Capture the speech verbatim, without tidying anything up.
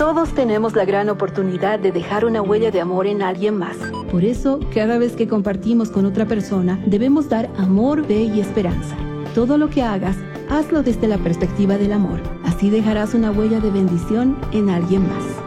Todos tenemos la gran oportunidad de dejar una huella de amor en alguien más. Por eso, cada vez que compartimos con otra persona, debemos dar amor, fe y esperanza. Todo lo que hagas, hazlo desde la perspectiva del amor. Así dejarás una huella de bendición en alguien más.